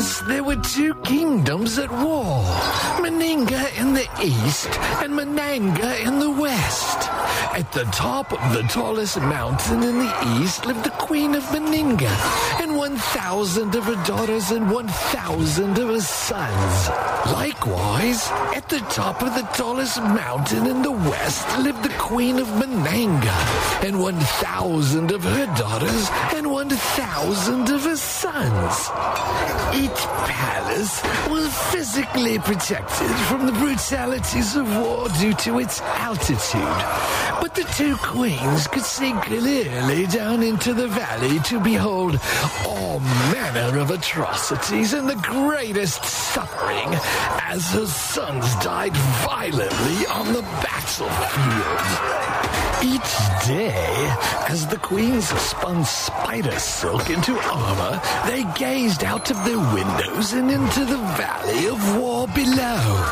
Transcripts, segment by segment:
Once there were two kingdoms at war, Meninga in the east and Menanga in the west. At the top of the tallest mountain in the east lived the queen of Meninga and 1,000 of her daughters and 1,000 of her sons. Likewise, at the top of the tallest mountain in the west lived the queen of Menanga and 1,000 of her daughters and 1,000 of her sons. Each palace was physically protected from the brutalities of war due to its altitude. But the two queens could see clearly down into the valley to behold all manner of atrocities and the greatest suffering as her sons died violently on the battlefield. Each day, as the queens spun spider silk into armor, they gazed out of their windows and into the valley of war below.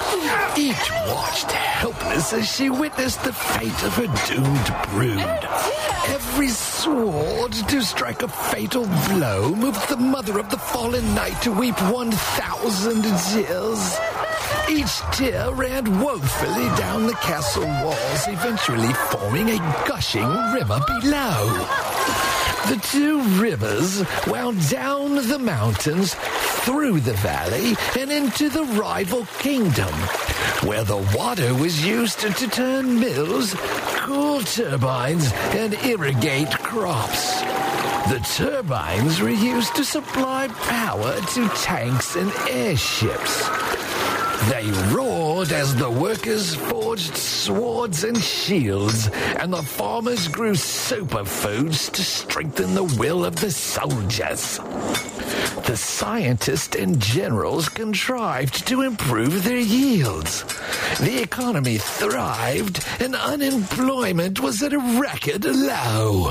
Each watched helpless as she witnessed the fate of her doomed brood. Every sword to strike a fatal blow moved the mother of the fallen knight to weep 1,000 tears. Each tear ran woefully down the castle walls, eventually forming a gushing river below. The two rivers wound down the mountains, through the valley, and into the rival kingdom, where the water was used to turn mills, cool turbines, and irrigate crops. The turbines were used to supply power to tanks and airships. They roared as the workers forged swords and shields, and the farmers grew superfoods to strengthen the will of the soldiers. The scientists and generals contrived to improve their yields. The economy thrived, and unemployment was at a record low.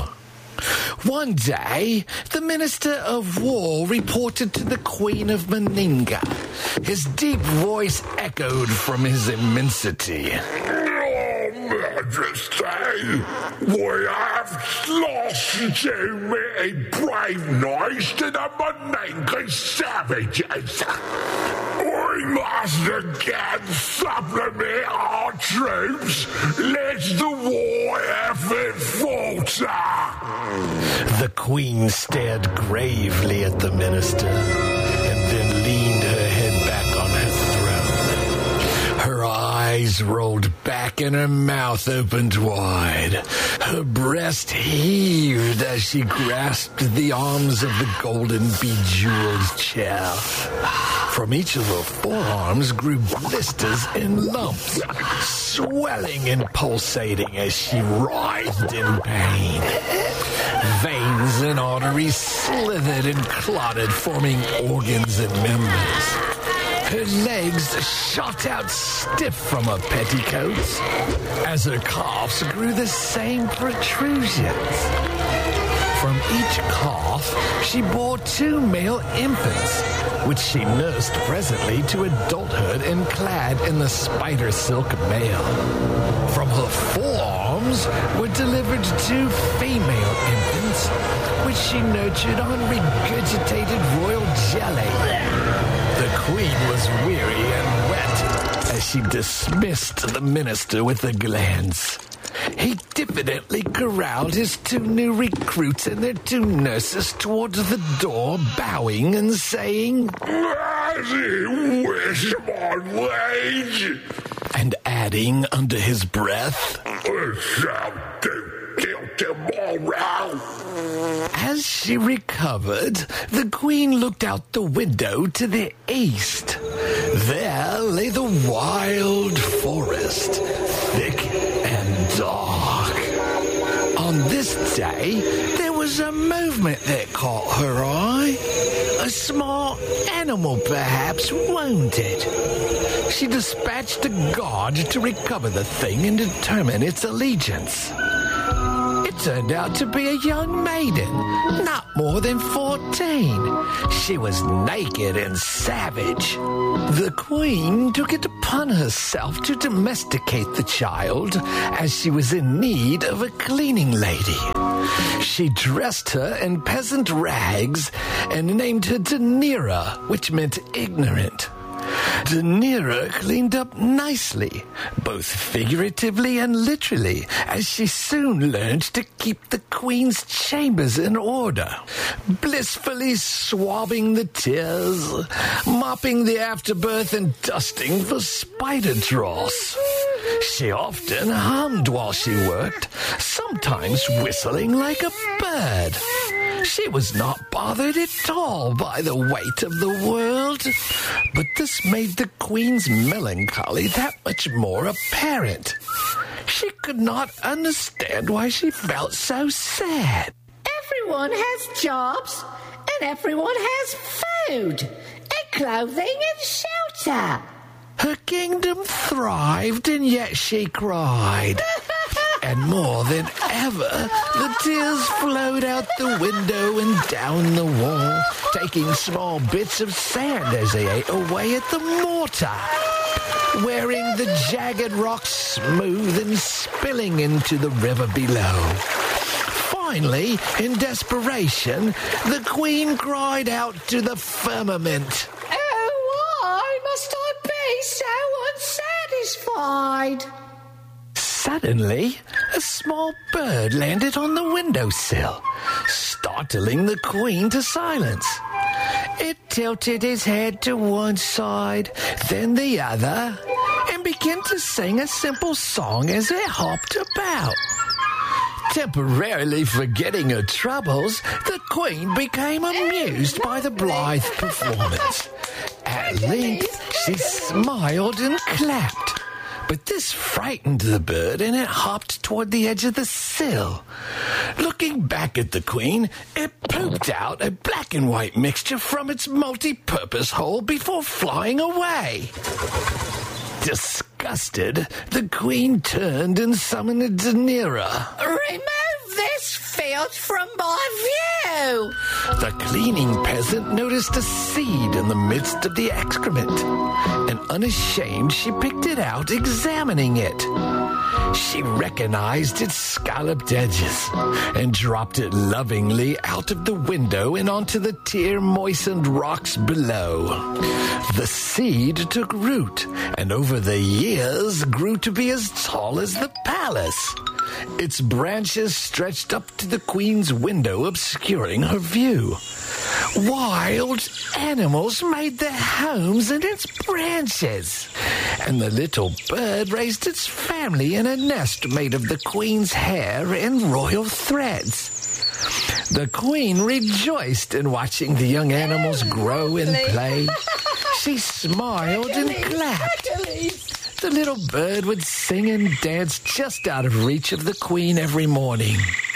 One day, the Minister of War reported to the Queen of Meninga. His deep voice echoed from his immensity. Majesty, we have lost too many brave knights to the Meninga savages. We must again supplement our troops, lest the war effort falter. The Queen stared gravely at the minister and then leaned her head back on her throne. Her eyes rolled back and her mouth opened wide. Her breast heaved as she grasped the arms of the golden bejeweled chair. From each of her forearms grew blisters and lumps, swelling and pulsating as she writhed in pain. Veins and arteries slithered and clotted, forming organs and members. Her legs shot out stiff from her petticoats, as her calves grew the same protrusions. From each calf, she bore 2 male infants, which she nursed presently to adulthood and clad in the spider silk mail. From her forearms were delivered 2 female infants, which she nurtured on regurgitated royal jelly. The queen was weary and wet as she dismissed the minister with a glance. He diffidently corralled his 2 new recruits and their 2 nurses towards the door, bowing and saying, As you wish, my liege. And adding under his breath, We shall do till tomorrow. As she recovered, the queen looked out the window to the east. There lay the wild forest, thick and dark. On this day, there was a movement that caught her eye. A small animal, perhaps wounded. She dispatched a guard to recover the thing and determine its allegiance. It turned out to be a young maiden, not more than 14. She was naked and savage. The queen took it upon herself to domesticate the child, as she was in need of a cleaning lady. She dressed her in peasant rags and named her Danira, which meant ignorant. Danira cleaned up nicely, both figuratively and literally, as she soon learned to keep the queen's chambers in order, blissfully swabbing the tears, mopping the afterbirth, and dusting for spider dross. She often hummed while she worked, sometimes whistling like a bird. She was not bothered at all by the weight of the world, but this made the queen's melancholy that much more apparent. She could not understand why she felt so sad. Everyone has jobs, and everyone has food, and clothing and shelter. Her kingdom thrived, and yet she cried. And more than ever, the tears flowed out the window and down the wall, taking small bits of sand as they ate away at the mortar, wearing the jagged rocks smooth and spilling into the river below. Finally, in desperation, the queen cried out to the firmament. Oh, why must I be so unsatisfied? Suddenly, a small bird landed on the windowsill, startling the queen to silence. It tilted his head to one side, then the other, and began to sing a simple song as it hopped about. Temporarily forgetting her troubles, the queen became amused by the blithe performance. At length, she smiled and clapped. But this frightened the bird, and it hopped toward the edge of the sill. Looking back at the queen, it pooped out a black and white mixture from its multi-purpose hole before flying away. Disgusted, the queen turned and summoned Danira. Remove this filth from my view! The cleaning peasant noticed a seed in the midst of the excrement, and unashamed she picked it out, examining it. She recognized its scalloped edges and dropped it lovingly out of the window and onto the tear-moistened rocks below. The seed took root and over the years grew to be as tall as the palace. Its branches stretched up to the queen's window, obscuring her view. Wild animals made their homes in its branches, and the little bird raised its family in a nest made of the queen's hair and royal threads. The queen rejoiced in watching the young animals grow and play. She smiled and clapped. The little bird would sing and dance just out of reach of the queen every morning.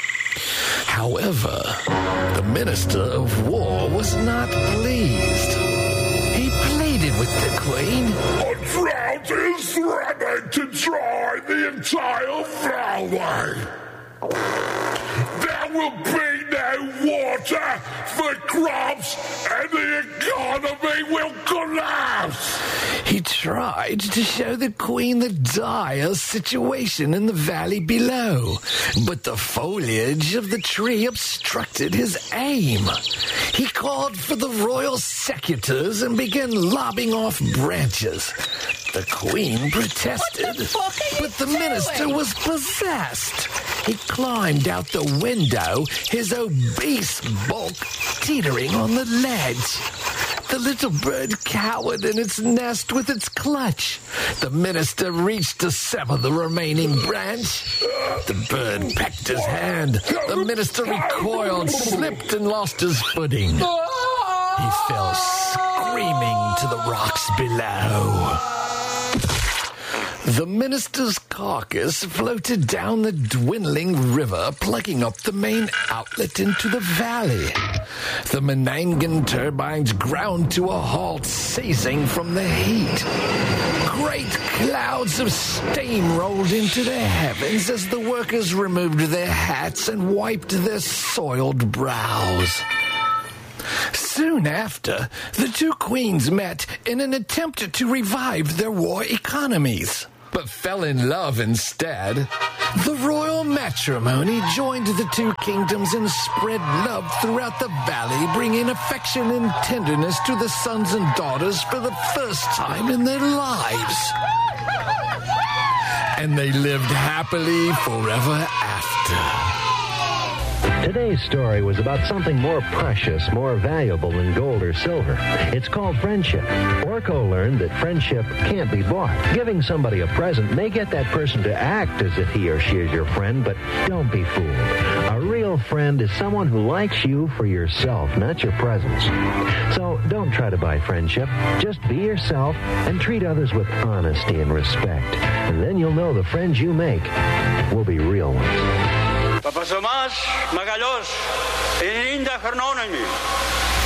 However, the Minister of War was not pleased. He pleaded with the queen. A drought is threatening to dry the entire valley. There will be no water for crops, and the economy will collapse. He tried to show the queen the dire situation in the valley below, but the foliage of the tree obstructed his aim. He called for the royal secateurs and began lobbing off branches. The queen protested, but the minister was possessed. He climbed out the window, his obese bulk teetering on the ledge. The little bird cowered in its nest with its clutch. The minister reached to sever the remaining branch. The bird pecked his hand. The minister recoiled, slipped, and lost his footing. He fell screaming to the rocks below. The minister's carcass floated down the dwindling river, plugging up the main outlet into the valley. The Menangan turbines ground to a halt, seizing from the heat. Great clouds of steam rolled into the heavens as the workers removed their hats and wiped their soiled brows. Soon after, the two queens met in an attempt to revive their war economies, but fell in love instead. The royal matrimony joined the two kingdoms and spread love throughout the valley, bringing affection and tenderness to the sons and daughters for the first time in their lives. And they lived happily forever after. Today's story was about something more precious, more valuable than gold or silver. It's called friendship. Orko learned that friendship can't be bought. Giving somebody a present may get that person to act as if he or she is your friend, but don't be fooled. A real friend is someone who likes you for yourself, not your presents. So don't try to buy friendship. Just be yourself and treat others with honesty and respect. And then you'll know the friends you make will be real ones. Papasomas, Magalos, Ininda Harnonami.